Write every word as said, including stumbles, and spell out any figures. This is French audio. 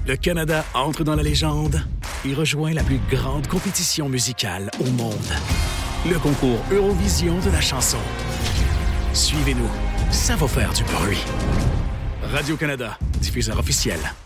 Le Canada entre dans la légende et rejoint la plus grande compétition musicale au monde. Le concours Eurovision de la chanson. Suivez-nous, ça va faire du bruit. Radio-Canada, diffuseur officiel.